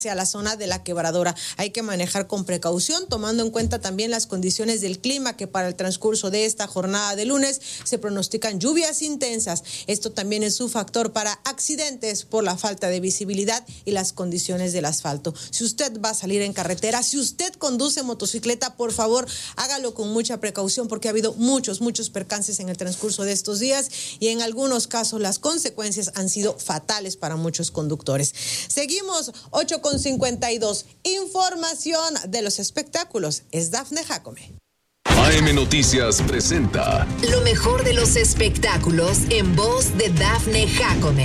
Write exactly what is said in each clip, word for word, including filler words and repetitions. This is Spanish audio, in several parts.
hacia la zona de la Quebradora. Hay que manejar con precaución, tomando en cuenta también las condiciones del clima, que para el transcurso de esta jornada de lunes se pronostican lluvias intensas. Esto también es un factor para accidentes por la falta de visibilidad y las condiciones del asfalto. Si usted va a salir en carretera, si usted conduce motocicleta, por favor, hágalo con mucha precaución, porque ha habido muchos, muchos percances en el transcurso de estos días y en algunos casos las consecuencias han sido fatales para muchos conductores. Seguimos, ocho con cincuenta y dos. Información de los espectáculos. Es Dafne Jacome. A M Noticias presenta lo mejor de los espectáculos en voz de Dafne Jacome.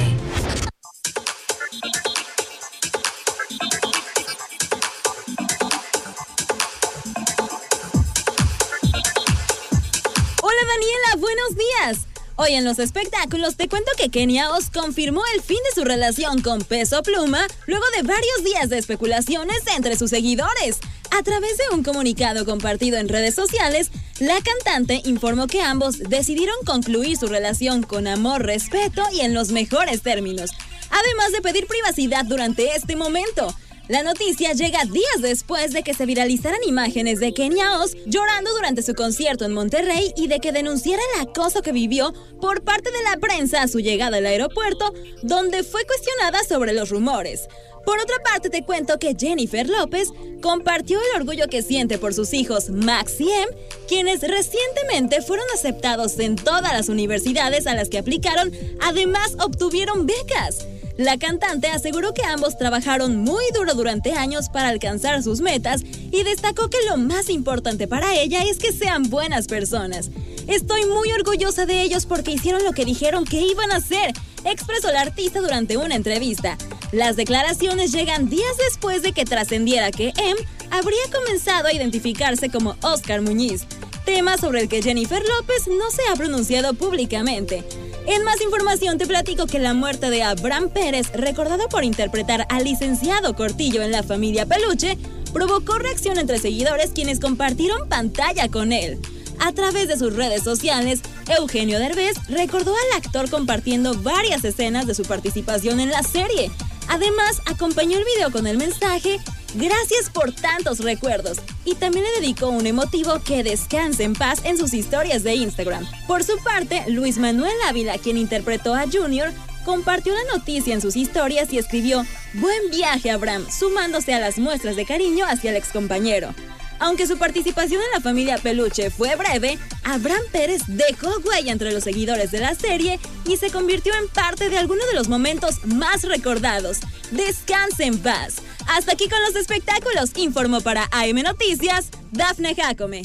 Hola Daniela, buenos días. Hoy en los espectáculos te cuento que Kenia Oz confirmó el fin de su relación con Peso Pluma luego de varios días de especulaciones entre sus seguidores. A través de un comunicado compartido en redes sociales, la cantante informó que ambos decidieron concluir su relación con amor, respeto y en los mejores términos, además de pedir privacidad durante este momento. La noticia llega días después de que se viralizaran imágenes de Kenia Oz llorando durante su concierto en Monterrey y de que denunciara el acoso que vivió por parte de la prensa a su llegada al aeropuerto, donde fue cuestionada sobre los rumores. Por otra parte, te cuento que Jennifer López compartió el orgullo que siente por sus hijos Max y Em, quienes recientemente fueron aceptados en todas las universidades a las que aplicaron, además obtuvieron becas. La cantante aseguró que ambos trabajaron muy duro durante años para alcanzar sus metas y destacó que lo más importante para ella es que sean buenas personas. Estoy muy orgullosa de ellos porque hicieron lo que dijeron que iban a hacer, expresó la artista durante una entrevista. Las declaraciones llegan días después de que trascendiera que Em habría comenzado a identificarse como Oscar Muñiz, tema sobre el que Jennifer López no se ha pronunciado públicamente. En más información te platico que la muerte de Abraham Pérez, recordado por interpretar al licenciado Cortillo en La Familia Peluche, provocó reacción entre seguidores quienes compartieron pantalla con él. A través de sus redes sociales, Eugenio Derbez recordó al actor compartiendo varias escenas de su participación en la serie. Además, acompañó el video con el mensaje "Gracias por tantos recuerdos", y también le dedicó un emotivo "Que descanse en paz" en sus historias de Instagram. Por su parte, Luis Manuel Ávila, quien interpretó a Junior, compartió la noticia en sus historias y escribió "Buen viaje, Abraham", sumándose a las muestras de cariño hacia el excompañero. Aunque su participación en La Familia Peluche fue breve, Abraham Pérez dejó huella entre los seguidores de la serie y se convirtió en parte de algunos de los momentos más recordados. Descanse en paz. Hasta aquí con los espectáculos, informó para A M Noticias, Dafne Jacome.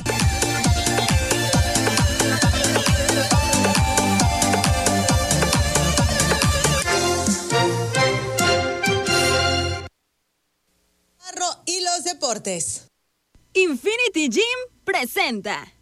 Y los deportes. Infinity Gym presenta